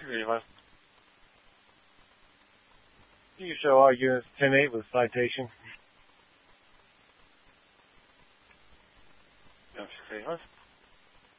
失礼します。You show arguments 10-8 with citation. 失礼します。